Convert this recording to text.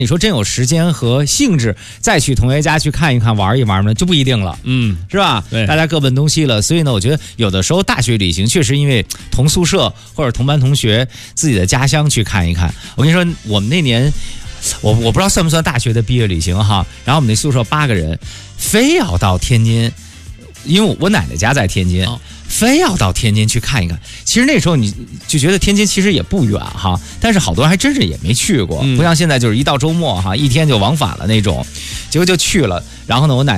你说真有时间和兴致再去同学家去看一看玩一玩呢，就不一定了，是吧？ 对， 大家各奔东西了，所以呢，我觉得有的时候大学旅行确实因为同宿舍或者同班同学自己的家乡去看一看。我跟你说，我们那年我不知道算不算大学的毕业旅行哈，然后我们那宿舍8个人，非要到天津，因为我奶奶家在天津。非要到天津去看一看，其实那时候你就觉得天津其实也不远哈，但是好多人还真是也没去过，不像现在就是一到周末哈，一天就往返了那种，结果就去了，然后呢，我奶奶